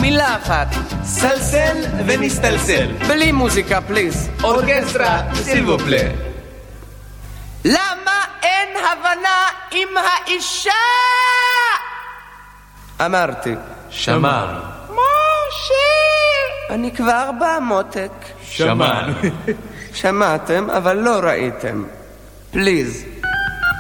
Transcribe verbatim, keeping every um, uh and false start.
מילה אחת. סלסל ונסתלסל. בלי מוזיקה, פליז. אורקסטרה, סילבופלה. למה אין הבנה עם האישה? אמרתי. שמענו. משה! אני כבר בא, מותק. שמענו. שמעתם, אבל לא ראיתם. פליז.